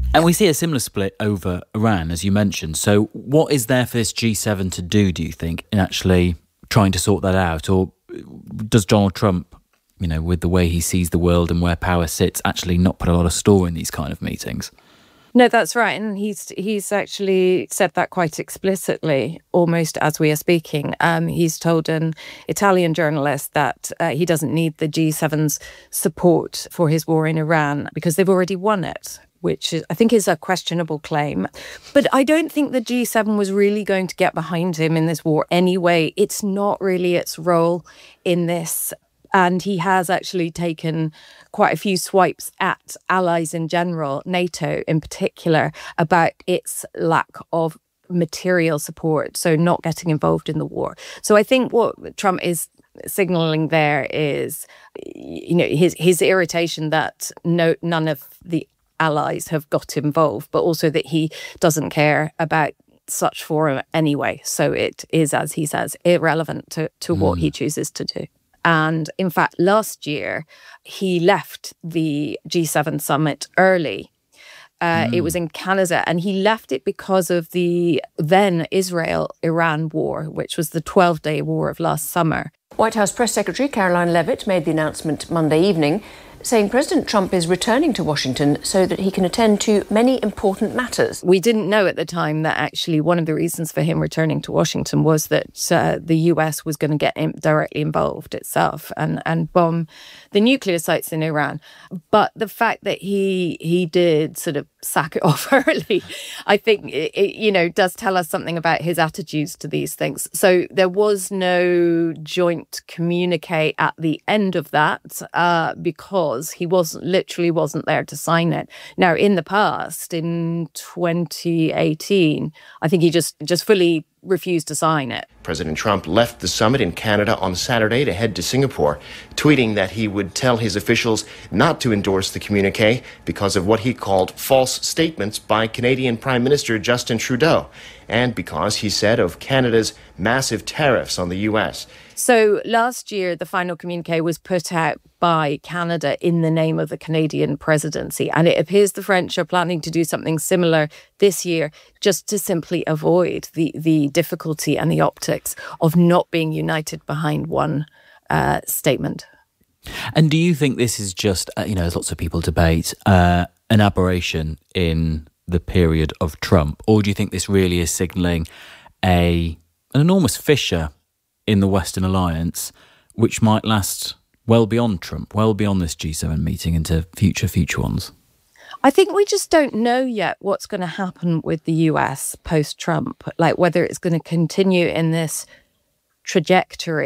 And we see a similar split over Iran, as you mentioned. So what is there for this G7 to do, you think, in actually trying to sort that out? Or does Donald Trump, with the way he sees the world and where power sits, actually not put a lot of store in these kind of meetings? No, that's right. And he's actually said that quite explicitly, almost as we are speaking. He's told an Italian journalist that he doesn't need the G7's support for his war in Iran because they've already won it, which I think is a questionable claim. But I don't think the G7 was really going to get behind him in this war anyway. It's not really its role in this. And he has actually taken quite a few swipes at allies in general, NATO in particular, about its lack of material support, so not getting involved in the war. So I think what Trump is signalling there is, his irritation that none of the allies have got involved, but also that he doesn't care about such forum anyway. So it is, as he says, irrelevant to what he chooses to do. And in fact, last year, he left the G7 summit early. It was in Canada, and he left it because of the then Israel-Iran war, which was the 12-day war of last summer. White House Press Secretary Caroline Leavitt made the announcement Monday evening, saying President Trump is returning to Washington so that he can attend to many important matters. We didn't know at the time that actually one of the reasons for him returning to Washington was that the US was going to get directly involved itself and bomb the nuclear sites in Iran. But the fact that he did sort of sack it off early, I think, it does tell us something about his attitudes to these things. So there was no joint communique at the end of that because he wasn't there to sign it. Now, in the past, in 2018, I think he just fully refused to sign it. President Trump left the summit in Canada on Saturday to head to Singapore, tweeting that he would tell his officials not to endorse the communique because of what he called false statements by Canadian Prime Minister Justin Trudeau, and because, he said, of Canada's massive tariffs on the U.S. So last year, the final communique was put out by Canada in the name of the Canadian presidency. And it appears the French are planning to do something similar this year, just to simply avoid the difficulty and the optics of not being united behind one statement. And do you think this is just, as lots of people debate, an aberration in the period of Trump? Or do you think this really is signalling an enormous fissure in the Western alliance, which might last well beyond Trump, well beyond this G7 meeting into future ones? I think we just don't know yet what's going to happen with the US post-Trump, like whether it's going to continue in this trajectory